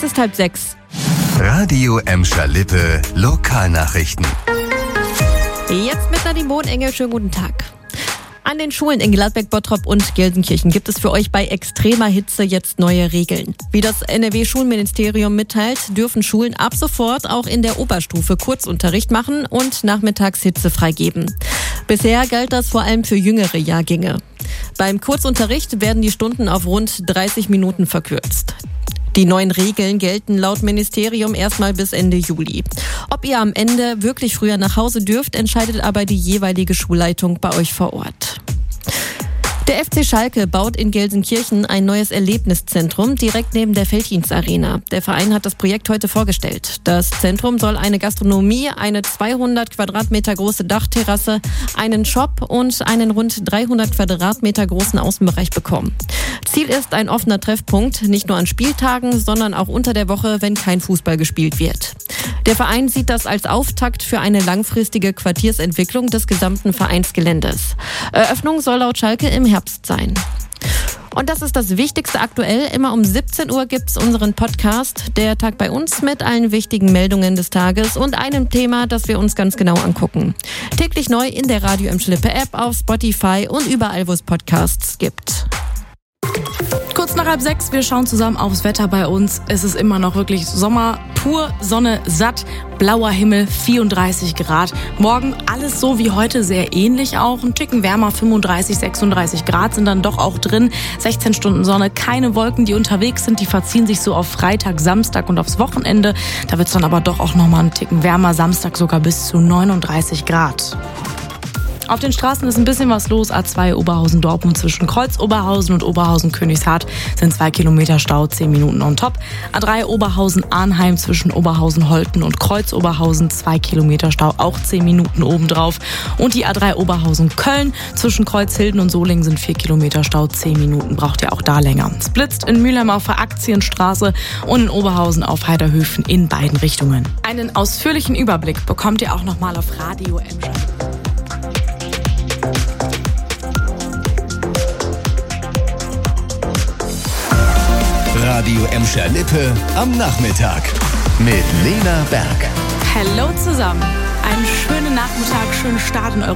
ist 5:30. Radio Emscher-Lippe Lokalnachrichten. Jetzt mit Nadine Bohnengel, schönen guten Tag. An den Schulen in Gladbeck, Bottrop und Gelsenkirchen gibt es für euch bei extremer Hitze jetzt neue Regeln. Wie das NRW-Schulministerium mitteilt, dürfen Schulen ab sofort auch in der Oberstufe Kurzunterricht machen und nachmittags Hitze freigeben. Bisher galt das vor allem für jüngere Jahrgänge. Beim Kurzunterricht werden die Stunden auf rund 30 Minuten verkürzt. Die neuen Regeln gelten laut Ministerium erstmal bis Ende Juli. Ob ihr am Ende wirklich früher nach Hause dürft, entscheidet aber die jeweilige Schulleitung bei euch vor Ort. Der FC Schalke baut in Gelsenkirchen ein neues Erlebniszentrum direkt neben der Veltins-Arena. Der Verein hat das Projekt heute vorgestellt. Das Zentrum soll eine Gastronomie, eine 200 Quadratmeter große Dachterrasse, einen Shop und einen rund 300 Quadratmeter großen Außenbereich bekommen. Ziel ist ein offener Treffpunkt, nicht nur an Spieltagen, sondern auch unter der Woche, wenn kein Fußball gespielt wird. Der Verein sieht das als Auftakt für eine langfristige Quartiersentwicklung des gesamten Vereinsgeländes. Eröffnung soll laut Schalke im Herbst sein. Und das ist das Wichtigste aktuell. Immer um 17 Uhr gibt's unseren Podcast, der Tag bei uns, mit allen wichtigen Meldungen des Tages und einem Thema, das wir uns ganz genau angucken. Täglich neu in der Radio Emscher-Lippe App, auf Spotify und überall, wo es Podcasts gibt. Kurz nach 5:30, wir schauen zusammen aufs Wetter bei uns. Es ist immer noch wirklich Sommer pur, Sonne satt, blauer Himmel, 34 Grad. Morgen alles so wie heute, sehr ähnlich auch. Ein Ticken wärmer, 35, 36 Grad sind dann doch auch drin. 16 Stunden Sonne, keine Wolken, die unterwegs sind. Die verziehen sich so auf Freitag, Samstag und aufs Wochenende. Da wird es dann aber doch auch nochmal ein Ticken wärmer. Samstag sogar bis zu 39 Grad. Auf den Straßen ist ein bisschen was los. A2 Oberhausen-Dortmund zwischen Kreuz-Oberhausen und Oberhausen-Königshardt sind 2 Kilometer Stau, 10 Minuten on top. A3 Oberhausen-Arnheim zwischen Oberhausen-Holten und Kreuz-Oberhausen 2 Kilometer Stau, auch 10 Minuten obendrauf. Und die A3 Oberhausen-Köln zwischen Kreuzhilden und Solingen sind 4 Kilometer Stau, 10 Minuten braucht ihr auch da länger. Es blitzt in Mülheim auf der Aktienstraße und in Oberhausen auf Heiderhöfen in beiden Richtungen. Einen ausführlichen Überblick bekommt ihr auch nochmal auf Radio Emscher. Radio Emscher-Lippe am Nachmittag mit Lena Berg. Hallo zusammen. Einen schönen Nachmittag, schönen Start in eure